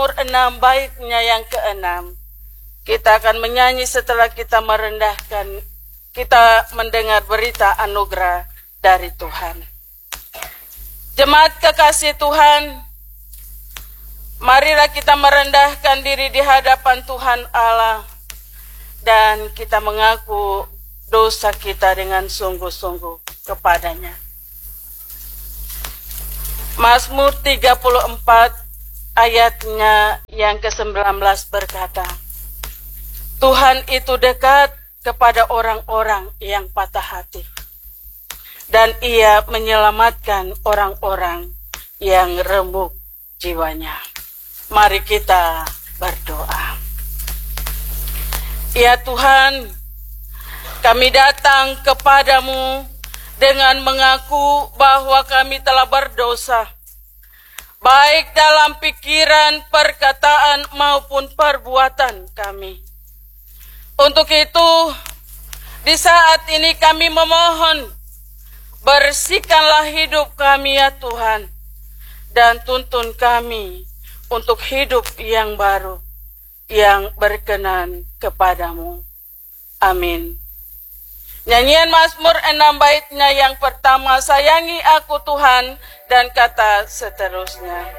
6 baitnya yang ke-6. Kita akan menyanyi setelah kita mendengar berita anugerah dari Tuhan. Jemaat kekasih Tuhan, marilah kita merendahkan diri di hadapan Tuhan Allah dan kita mengaku dosa kita dengan sungguh-sungguh kepadanya. Mazmur 34 ayatnya yang ke-19 berkata, Tuhan itu dekat kepada orang-orang yang patah hati, dan Ia menyelamatkan orang-orang yang remuk jiwanya. Mari kita berdoa. Ya Tuhan, kami datang kepadamu dengan mengaku bahwa kami telah berdosa, baik dalam pikiran, perkataan, maupun perbuatan kami. Untuk itu, di saat ini kami memohon, bersihkanlah hidup kami ya Tuhan, dan tuntun kami untuk hidup yang baru, yang berkenan kepadamu. Amin. Nyanyian Mazmur 6 baitnya yang pertama, sayangi aku Tuhan, dan kata seterusnya.